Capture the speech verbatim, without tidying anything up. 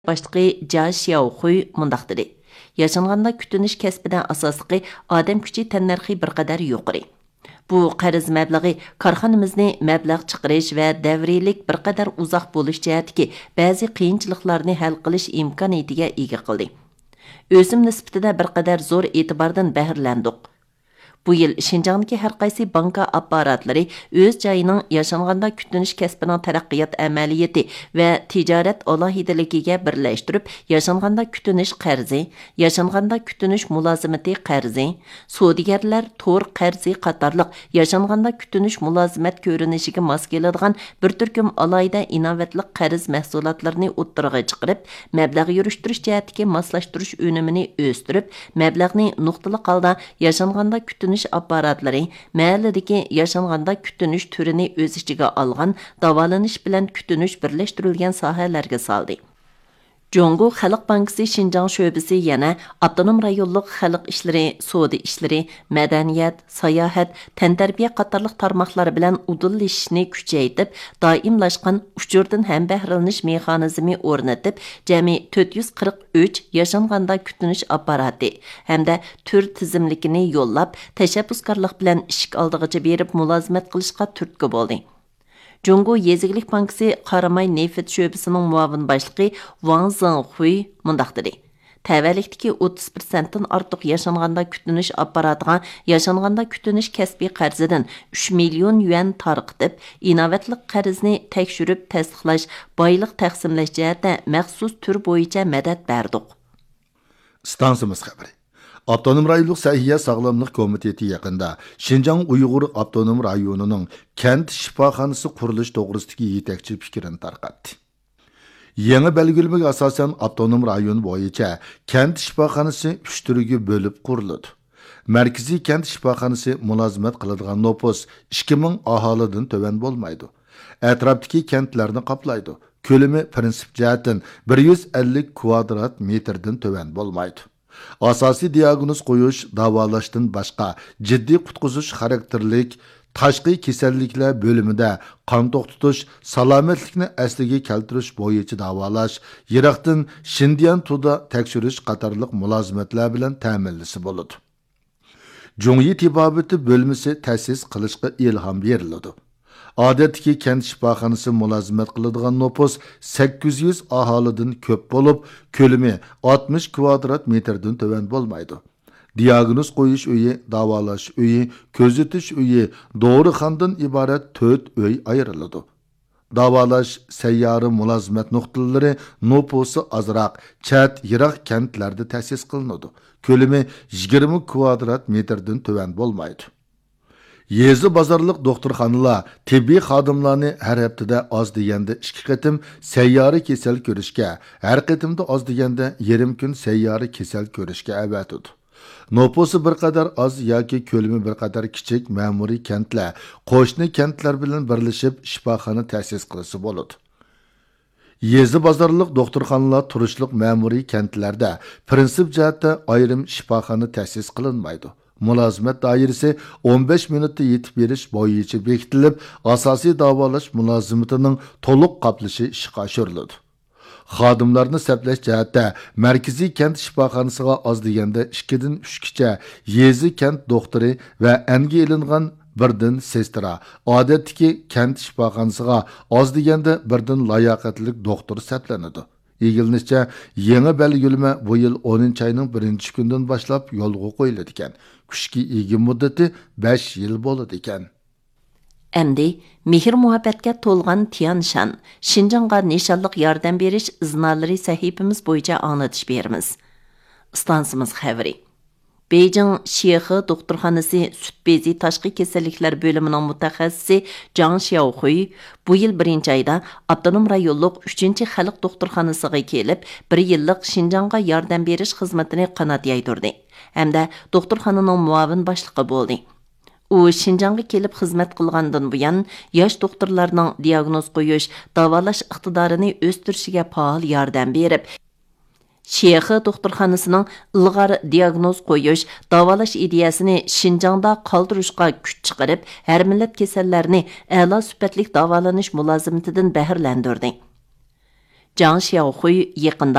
Başlığı Jia Xiaohui mundaq dedi. Yaşanğanda kütüniş kəsbidən asaslıqı adam küçü tənərxi bir qədər yuqarı. Bu qarız məbləği karxanamizni məbləğ çıxırış və dəvriylik bir qədər uzaq buluş cəhətki bəzi qiyinçılıqlarını həll qilish imkaniyetiga ega qildi. Özüm nisbətində bir qədər zor etibardan bəhrləndik. Bu yıl Şinjan'daki her qaysi banka apparatları öz joyining yaşanganda kütüniş kəsbining taraqqiyot amaliyati və ticaret alohidaligiga birlashtirib, yaşanganda kütüniş qarzi, yaşanganda kütüniş mulozimati qarzi, savdogarlar tor qarzi qatorliq yaşanganda kütüniş mulozimat ko'rinishiga mos keladigan bir turkum alohida innovatli qarz mahsulotlarini o'ttirg'a chiqarib, mablag' yurishtirish jihatiga moslashtirish unumini o'stirib, mablag'ni nuqtali holda yaşanganda kütüniş apparatları mahalladagi yaşanganda kütüniş türini öz ichiga olgan davolanish bilan kütüniş birlashtirilgan sohalarga soldi. Jongo Xalq Bankası Şinjan şöbesi yana avtonom rayonluq xalq ishlari, savdo ishlari, madaniyat, sayohat, tantarbiya qatorliq tarmoqlari bilan udillashishni kuchaytirib, doimlashgan uchurdan ham bahralanish mexanizmi o'rnatib, jami to'rt yuz qirq uch yaşanganda kütüniş apparati hamda tür tizimlikini yo'llab, tashabbuskorlik bilan ishik oldig'icha berib mulozimat qilishga turtki bo'ldi. Jungo Yezigilik Bankası Qaramay Neft şöbəsinin muavin başlığı Wang Zhenhui mundaq dedi. Təvəlikdiki o'ttiz prosentdan ortiq yaşanganda kütüniş apparatiga yaşanganda kütüniş kəsbi qarzidan uch million yuan tarqitib, innovatlik qarzni tekshirib tasdiqlash, boyliq taqsimlash jihatda maxsus tur bo'yicha madad berdik. Stansimiz xabari. Avtonom rayonluq Səhiyyə Sağlamlıq Komiteti yaqında Şinjan Uyğur Avtonom rayonunun kent şifaxanası quruluş to'g'risidagi yetakchi fikrini tarqatdi. Yangi belgilamga asosan avtonom rayon bo'yicha kent şifaxanası uch turga bo'lib quriladi. Markaziy kent şifaxanası mulozimat qiladigan nopos ikki ming aholidan to'van bo'lmaydi. Atrofdagi kentlarni qoplaydi. Ko'lami prinsip jihatdan bir yuz ellik kvadrat metrdan to'van bo'lmaydi. Asosiy diagnoz qo'yish, davolashdan boshqa jiddiy qutqizish xarakterlik tashqi kasalliklar bo'limida qon to'xtatish, salomatlikni asliga keltirish bo'yicha davolash, yiroqdan Shindian tuda tekshirish qatorliq mulozimatlar bilan ta'minlisi bo'ladi. Jungyi tibobati bo'lmasi ta'sis qilishga ilhom beriladi. Odatdagi kent shifoxonasi mulozimat qiladigan nopos sakkiz yuz aholidan ko'p bo'lib, ko'lami oltmish kvadrat metrdan to'van bo'lmaydi. Diagnoz qo'yish uyi, davolash uyi, ko'zitish uyi, dorixonadan iborat to'rt uy ayriladi. Davolash sayyori mulozimat nuqtalari noposi azroq, chat, yiroq kentlarda ta'sis qilinadi. Ko'lami yigirma kvadrat metrdan to'van bo'lmaydi. Yezi bozorliq doktorxonalar tibbiy xodimlarni har haftada oz deganda ikki qatim sayyori kasal ko'rishga, har qatimda oz deganda yarim kun sayyori kasal ko'rishga avatadi. Noposi bir qadar oz yoki ko'lami bir qadar kichik ma'muriy kentlar, qo'shni kentlar bilan birlashib shifoxona ta'sis qilsa bo'ladi. Yezi bozorliq doktorxonalar turishliq ma'muriy kentlarda prinsip jihatda ayrim shifoxona ta'sis qilinmaydi. Mulozimat doirasi o'n besh minutda yetib berish bo'yicha bekitilib, asosiy davolash mulozimatining to'liq qoplashi ishga oshiriladi. Xodimlarni saplash jihatda markaziy kent shifoxonasiga oz deganda ikki dan uch gacha yezi kent doktori va anga ilingan birdan sestra, odatdagi kent shifoxonasiga oz deganda birdan layoqatli doktor saplanadi. Egilinishcha, yangi belgilama bu yil o'ninchi oyning birinchi kundan boshlab yo'lga qo'yiladi ekan. Kuchki ega muddati besh yil bo'ladi ekan. Endi mehr muhabbatga to'lgan Tianshan, Şinjanға nishonliq yordam berish iznalari sahifamiz bo'yicha anglatish beramiz. Stansimiz xabari. Beijing Shexi doktorxonasi sut bezi tashqi kasalliklar bo'limining mutaxassisi Zhang Xiaohui bu yil birinchi oyda avtonom rayonluq uchinchi xalq doktorxonasiga kelib, bir yillik Şinjanға yordam berish xizmatini qanot yaydirdi. Hamda doktorxonaning muavin boshlig'i bo'ldi. U Şinjanға kelib xizmat qilgandan buyon yosh doktorlarning diagnoz qo'yish, davolash iqtidorini o'stirishiga faol yordam berib, Shexi doktorxonasining ilg'or diagnoz qo'yish, davolash ideyasini Şinjanda qoldirishga kuch chiqarib, har millat kasallarni a'lo sifatli davolanish mulozimatidan bahrlandirdi. Jang Xiaohui yaqında